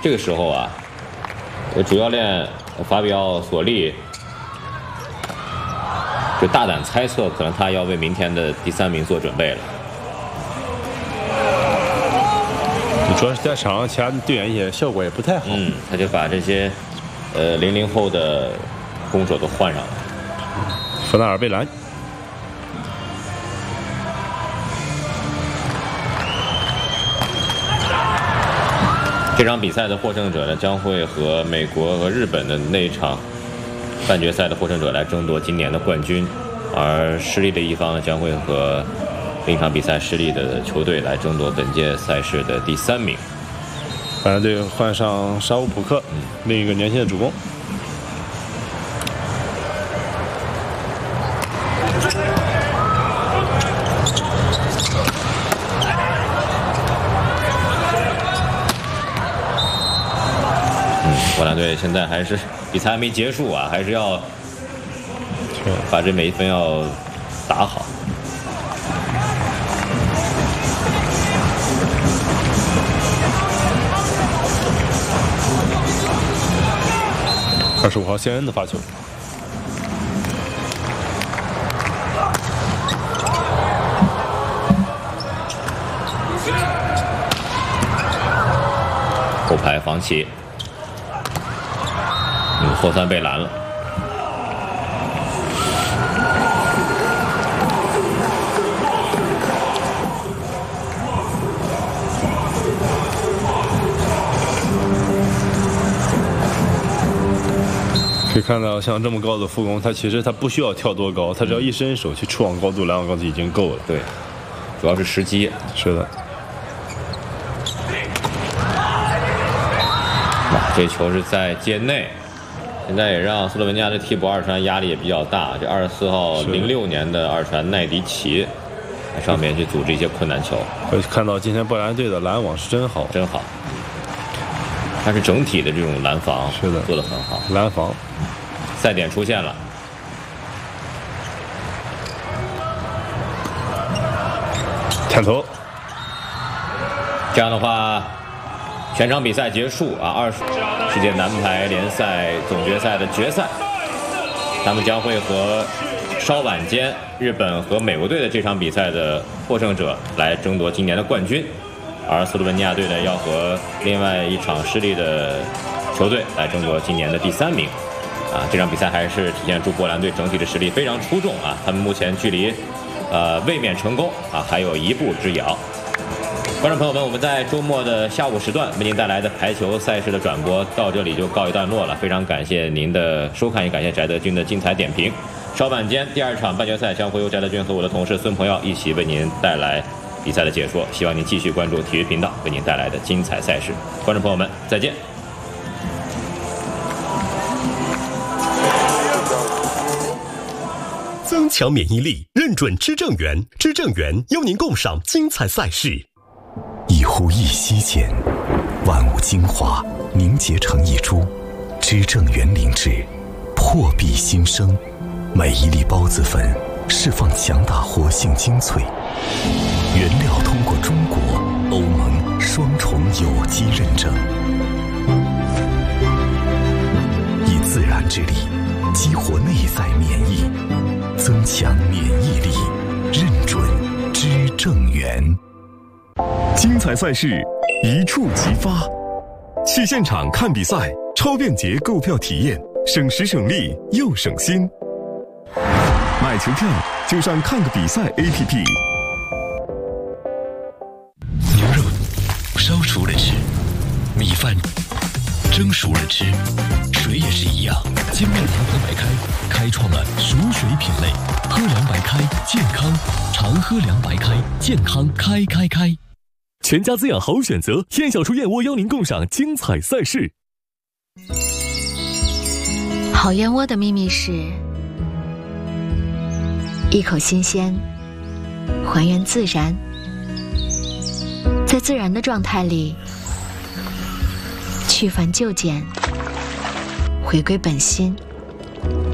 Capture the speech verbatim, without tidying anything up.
这个时候啊，主教练法比奥·索利就大胆猜测，可能他要为明天的第三名做准备了。 主要是在场上其他队员也效果也不太好。 嗯，他就把这些呃零零后的攻手都换上了。 弗纳尔贝兰。 这场比赛的获胜者呢，将会和美国和日本的那一场半决赛的获胜者来争夺今年的冠军，而失利的一方呢，将会和另一场比赛失利的球队来争夺本届赛事的第三名。 法兰队换上沙乌普克，嗯、另一个年轻的主攻。 波兰队现在还是比赛还没结束啊，还是要把这每一分要打好。 二十五号谢恩的发球， 后排防起。嗯，后三被拦了。 可以看到，像这么高的副攻，他其实他不需要跳多高，他只要一伸手去触网高度、拦网高度已经够了。 对，主要是时机。 是的。 哇，这球是在界内。现在也让斯洛文尼亚的替补二传压力也比较大。这二十四号零六年的二传奈迪奇，在上面去组织一些困难球。 可以看到今天波兰队的拦网是真好， 真好。但是整体的这种拦防是的做得很好。 拦防， 赛点出现了。 探头。 这样的话。全场比赛结束啊！二十世界男排联赛总决赛的决赛，他们将会和稍晚间日本和美国队的这场比赛的获胜者来争夺今年的冠军，而斯洛文尼亚队呢要和另外一场失利的球队来争夺今年的第三名。啊，这场比赛还是体现出波兰队整体的实力非常出众啊！他们目前距离呃卫冕成功啊还有一步之遥。观众朋友们，我们在周末的下午时段为您带来的排球赛事的转播到这里就告一段落了，非常感谢您的收看，也感谢翟德军的精彩点评。稍晚间第二场半决赛将会由翟德军和我的同事孙鹏耀一起为您带来比赛的解说，希望您继续关注体育频道为您带来的精彩赛事。观众朋友们，再见。 增强免疫力，认准知正源，知正源邀您共赏精彩赛事。一呼一吸间，万物精华凝结成一株，知正源灵芝，破壁新生。每一粒孢子粉释放强大活性精粹，原料通过中国、欧盟双重有机认证，以自然之力激活内在免疫，增强免疫力，认准知正源。精彩赛事一触即发，去现场看比赛，超便捷购票体验，省时省力又省心。买球票就上看个比赛 A P P。 牛肉烧熟了吃，米饭蒸熟了吃，水也是一样。金麦堂和白开开创了熟水品类，喝凉白开健康，常喝凉白开健康开开开。全家滋养好选择，燕小厨燕窝邀您共赏精彩赛事。 好燕窝的秘密是一口新鲜，还原自然，在自然的状态里去繁就简，回归本心，